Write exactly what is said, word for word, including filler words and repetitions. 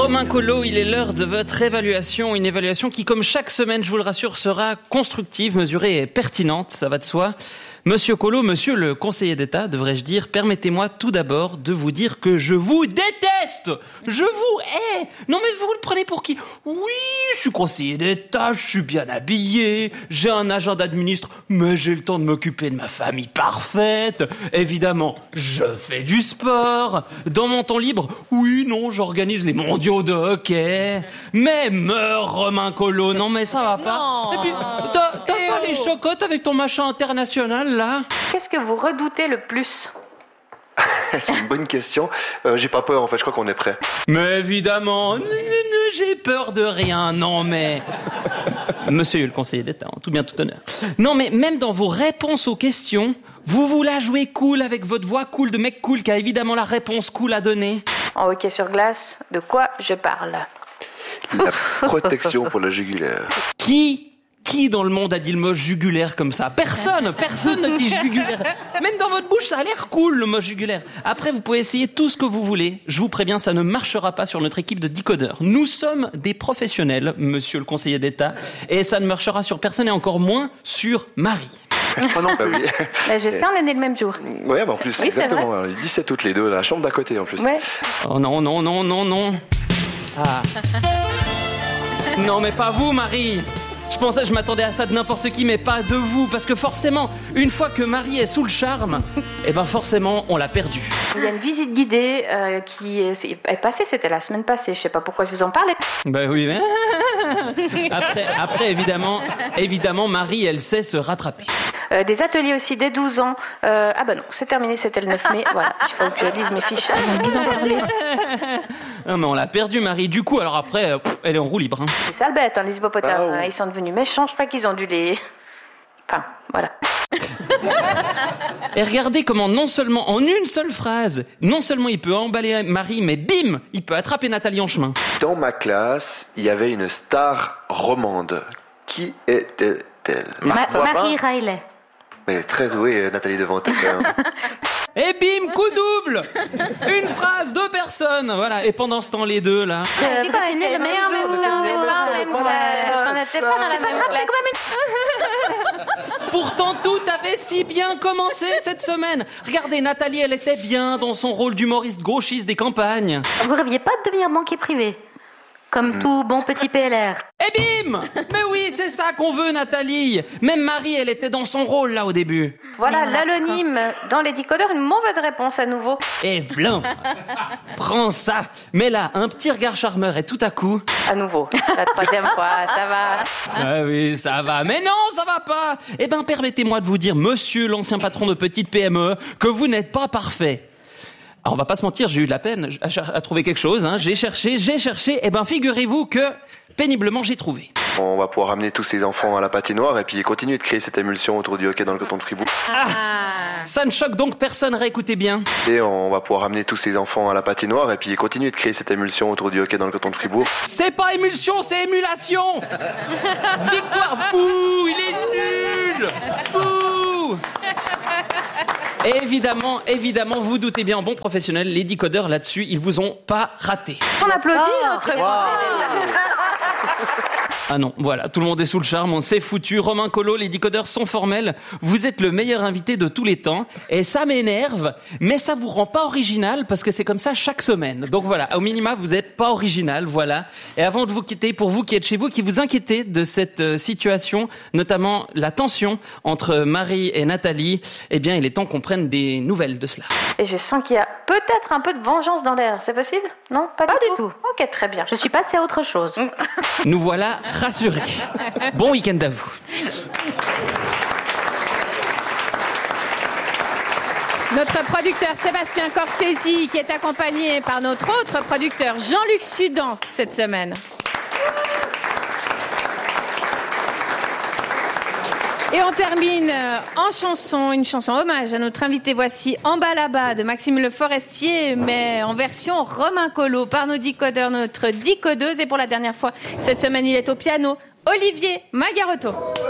Romain Collot, il est l'heure de votre évaluation. Une évaluation qui, comme chaque semaine, je vous le rassure, sera constructive, mesurée et pertinente, ça va de soi. Monsieur Collot, monsieur le conseiller d'État, devrais-je dire, permettez-moi tout d'abord de vous dire que je vous déteste. Je vous hais. Non mais vous le prenez pour qui? Oui, je suis conseiller d'État, je suis bien habillé, j'ai un agenda de ministre, mais j'ai le temps de m'occuper de ma famille parfaite. Évidemment, je fais du sport. Dans mon temps libre, oui, non, j'organise les mondiaux de hockey. Mais meurs, Romain Collot, non mais ça va pas. Non. Et puis, t'as, t'as pas oh. les chocottes avec ton machin international là? Qu'est-ce que vous redoutez le plus? C'est une bonne question. Euh, j'ai pas peur en fait, je crois qu'on est prêt. Mais évidemment, n- n- n- j'ai peur de rien, non mais... Monsieur le conseiller d'État, tout bien tout honneur. Non mais même dans vos réponses aux questions, vous vous la jouez cool avec votre voix cool de mec cool qui a évidemment la réponse cool à donner. En hockey sur glace, de quoi je parle? La protection pour la jugulaire. Qui Qui dans le monde a dit le mot jugulaire comme ça? Personne, personne ne dit jugulaire. Même dans votre bouche, ça a l'air cool le mot jugulaire. Après, vous pouvez essayer tout ce que vous voulez. Je vous préviens, ça ne marchera pas sur notre équipe de décodeurs. Nous sommes des professionnels, monsieur le conseiller d'État, et ça ne marchera sur personne et encore moins sur Marie. Oh non, bah oui. Ben, je sais, on est né le même jour. Ouais, bah en plus, Oui, c'est exactement. Les dix-sept toutes les deux, la chambre d'à côté en plus. Ouais. Oh non, non, non, non, non. Ah. Non, mais pas vous, Marie. Je pensais, je m'attendais à ça de n'importe qui, mais pas de vous, parce que forcément, une fois que Marie est sous le charme, eh ben forcément, on l'a perdue. Il y a une visite guidée euh, qui est, est passée, c'était la semaine passée. Je sais pas pourquoi je vous en parlais. Ben oui, mais... Après, après évidemment, évidemment, Marie, elle sait se rattraper. Euh, des ateliers aussi dès douze ans. Euh, ah bah non, c'est terminé, c'était le neuf mai. Voilà, il faut que je lise mes fiches. Vous en parlez. Non, mais on l'a perdue, Marie. Du coup, alors après, pff, elle est en roue libre. Hein. C'est sale bête, hein, les hippopotames. Ah, oui. Ils sont devenus méchants, je crois qu'ils ont dû les... Enfin, voilà. Et regardez comment non seulement, en une seule phrase, non seulement il peut emballer Marie, mais bim, il peut attraper Nathalie en chemin. Dans ma classe, il y avait une star romande. Qui était-elle? Ma- Marc Boivin. Marie Riley. Mais elle est très douée, Nathalie Devant. Quand même. Et bim, coup double. Une phrase, deux personnes. Voilà. Et pendant ce temps, les deux, là. Euh, vous êtes nés le même jour. On n'était pas dans la même Grave, c'est classe. quand même une... Pourtant, tout avait si bien commencé cette semaine. Regardez, Nathalie, elle était bien dans son rôle d'humoriste gauchiste des campagnes. Vous rêviez pas de devenir banquier privé? Comme tout bon petit P L R. Et bim. Mais oui, c'est ça qu'on veut, Nathalie. Même Marie, elle était dans son rôle, là, au début. Voilà, l'anonyme dans les décodeurs, une mauvaise réponse à nouveau. Et v'là. Prends ça. Mais là, un petit regard charmeur et tout à coup... À nouveau, la troisième fois, ça va. Ah oui, ça va. Mais non, ça va pas. Eh ben, permettez-moi de vous dire, monsieur l'ancien patron de petite P M E, que vous n'êtes pas parfait. Alors, on va pas se mentir, j'ai eu de la peine à, ch- à trouver quelque chose. Hein. J'ai cherché, j'ai cherché. Eh ben, figurez-vous que, péniblement, j'ai trouvé. On va pouvoir amener tous ces enfants à la patinoire et puis continuer de créer cette émulsion autour du hockey dans le canton de Fribourg. Ça ne choque donc personne, réécoutez bien. Et on va pouvoir amener tous ces enfants à la patinoire et puis continuer de créer cette émulsion autour du hockey dans le canton de Fribourg. C'est pas émulsion, c'est émulation. Victoire. Bouh, il est nul. Bouh. Et évidemment, évidemment, vous doutez bien, bon professionnel, les décodeurs là-dessus, ils vous ont pas raté. On applaudit Oh, notre regarde. conseiller. Ah non, voilà, tout le monde est sous le charme, on s'est foutu. Romain Collot, les décodeurs sont formels. Vous êtes le meilleur invité de tous les temps. Et ça m'énerve, mais ça vous rend pas original parce que c'est comme ça chaque semaine. Donc voilà, au minima, vous êtes pas original, voilà. Et avant de vous quitter, pour vous qui êtes chez vous, qui vous inquiétez de cette euh, situation, notamment la tension entre Marie et Nathalie, eh bien, il est temps qu'on prenne des nouvelles de cela. Et je sens qu'il y a peut-être un peu de vengeance dans l'air. C'est possible? Non? Pas, Pas du, du tout. Ok, très bien. Je suis passée à autre chose. Nous voilà rassurés. Bon week-end à vous. Notre producteur Sébastien Cortési, qui est accompagné par notre autre producteur Jean-Luc Sudan cette semaine. Et on termine en chanson, une chanson hommage à notre invité. Voici En bas là-bas de Maxime Le Forestier, mais en version Romain Collot par nos décodeurs, notre décodeuse. Et pour la dernière fois, cette semaine, il est au piano, Olivier Magarotto.